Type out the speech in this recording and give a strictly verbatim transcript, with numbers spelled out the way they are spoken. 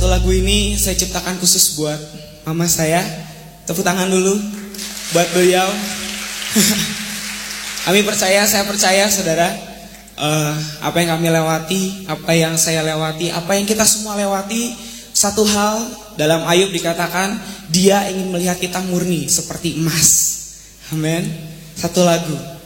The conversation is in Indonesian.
Satu lagu ini saya ciptakan khusus buat mama saya. Tepuk tangan dulu buat beliau. Kami percaya, saya percaya saudara, uh, apa yang kami lewati, apa yang saya lewati, apa yang kita semua lewati, satu hal dalam Ayub dikatakan, dia ingin melihat kita murni seperti emas. Amin. Satu lagu.